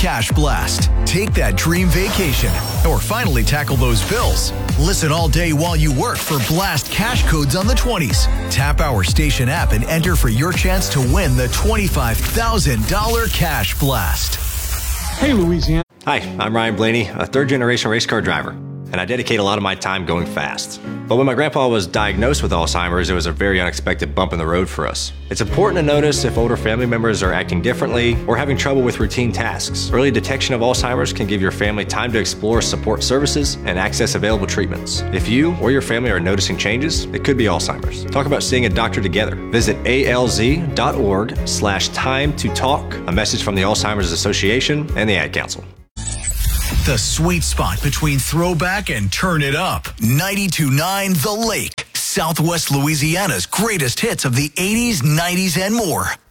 Cash Blast. Take that dream vacation or finally tackle those bills. Listen all day while you work for Blast cash codes on the 20s. Tap our station app and enter for your chance to win the $25,000 Cash Blast. Hey, Louisiana. Hi, I'm Ryan Blaney, a third-generation race car driver, and I dedicate a lot of my time going fast. But when my grandpa was diagnosed with Alzheimer's, it was a very unexpected bump in the road for us. It's important to notice if older family members are acting differently or having trouble with routine tasks. Early detection of Alzheimer's can give your family time to explore support services and access available treatments. If you or your family are noticing changes, it could be Alzheimer's. Talk about seeing a doctor together. Visit alz.org/time to talk. A message from the Alzheimer's Association and the Ad Council. The sweet spot between throwback and turn it up. 92.9 The Lake, Southwest Louisiana's greatest hits of the 80s, 90s, and more.